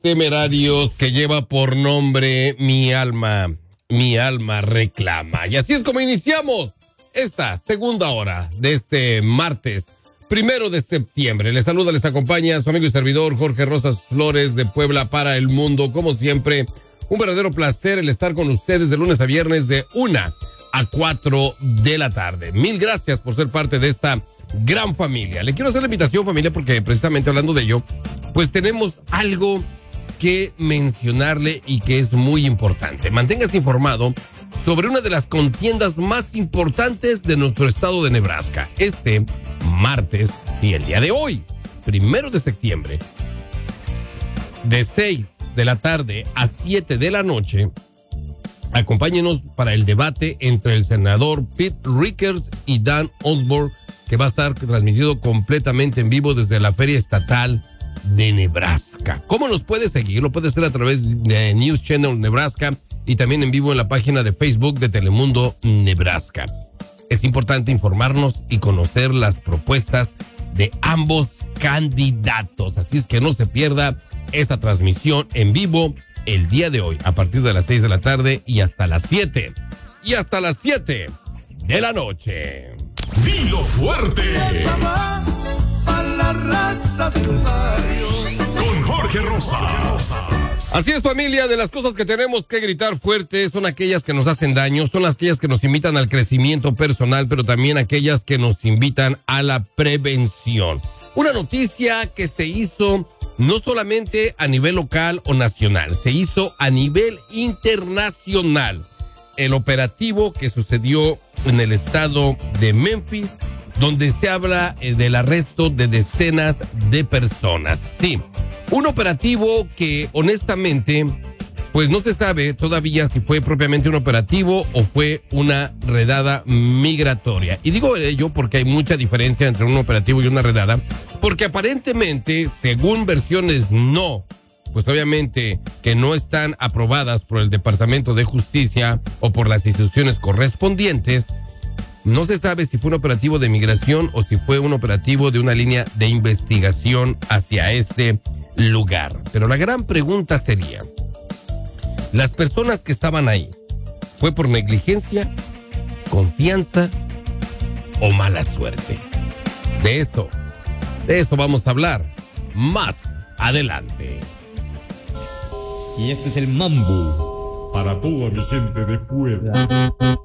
Temerarios, que lleva por nombre Mi alma reclama. Y así es como iniciamos esta segunda hora de este martes 1 de septiembre. Les saluda, les acompaña su amigo y servidor Jorge Rosas Flores de Puebla para el mundo. Como siempre, un verdadero placer el estar con ustedes de lunes a viernes de 1 a 4 de la tarde. Mil gracias por ser parte de esta gran familia. Le quiero hacer la invitación, familia, porque precisamente hablando de ello, pues tenemos algo que mencionarle y que es muy importante. Manténgase informado sobre una de las contiendas más importantes de nuestro estado de Nebraska. Este martes, sí, el día de hoy, 1 de septiembre, de 6 de la tarde a 7 de la noche, acompáñenos para el debate entre el senador Pete Rickers y Dan Osborne, que va a estar transmitido completamente en vivo desde la Feria Estatal de Nebraska. ¿Cómo nos puede seguir? Lo puede hacer a través de News Channel Nebraska y también en vivo en la página de Facebook de Telemundo Nebraska. Es importante informarnos y conocer las propuestas de ambos candidatos. Así es que no se pierda esta transmisión en vivo el día de hoy, a partir de las 6 de la tarde y hasta las 7. Y hasta las 7 de la noche. ¡Dilo fuerte! La raza del barrio. Con Jorge Rosas. Así es, familia, de las cosas que tenemos que gritar fuerte son aquellas que nos hacen daño, son aquellas que nos invitan al crecimiento personal, pero también aquellas que nos invitan a la prevención. Una noticia que se hizo no solamente a nivel local o nacional, se hizo a nivel internacional. El operativo que sucedió en el estado de Memphis, donde se habla del arresto de decenas de personas. Sí, un operativo que honestamente, pues no se sabe todavía si fue propiamente un operativo o fue una redada migratoria. Y digo ello porque hay mucha diferencia entre un operativo y una redada, porque aparentemente, según versiones pues obviamente que no están aprobadas por el Departamento de Justicia o por las instituciones correspondientes, no se sabe si fue un operativo de migración o si fue un operativo de una línea de investigación hacia este lugar. Pero la gran pregunta sería, ¿las personas que estaban ahí fue por negligencia, confianza o mala suerte? De eso vamos a hablar más adelante. Y este es el mambo Para toda mi gente de Puebla.